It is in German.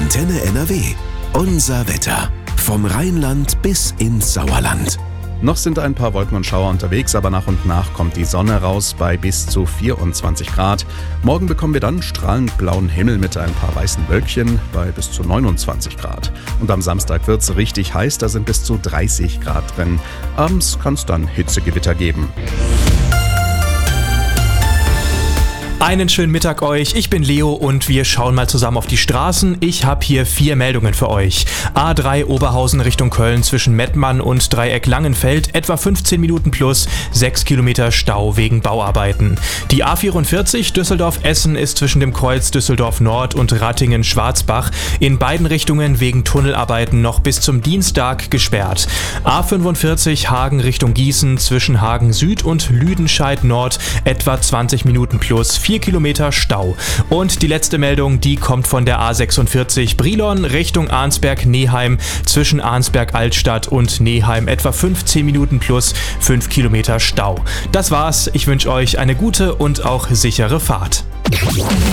Antenne NRW. Unser Wetter. Vom Rheinland bis ins Sauerland. Noch sind ein paar Wolken und Schauer unterwegs, aber nach und nach kommt die Sonne raus bei bis zu 24 Grad. Morgen bekommen wir dann strahlend blauen Himmel mit ein paar weißen Wölkchen bei bis zu 29 Grad. Und am Samstag wird's richtig heiß, da sind bis zu 30 Grad drin. Abends kann es dann Hitzegewitter geben. Einen schönen Mittag euch, ich bin Leo und wir schauen mal zusammen auf die Straßen. Ich habe hier 4 Meldungen für euch. A3 Oberhausen Richtung Köln zwischen Mettmann und Dreieck Langenfeld, etwa 15 Minuten plus 6 Kilometer Stau wegen Bauarbeiten. Die A44 Düsseldorf-Essen ist zwischen dem Kreuz Düsseldorf Nord und Rattingen-Schwarzbach in beiden Richtungen wegen Tunnelarbeiten noch bis zum Dienstag gesperrt. A45 Hagen Richtung Gießen zwischen Hagen Süd und Lüdenscheid Nord, etwa 20 Minuten plus 4 Kilometer Stau. Und die letzte Meldung, die kommt von der A46 Brilon Richtung Arnsberg-Neheim zwischen Arnsberg-Altstadt und Neheim, etwa 15 Minuten plus 5 Kilometer Stau. Das war's, ich wünsche euch eine gute und auch sichere Fahrt.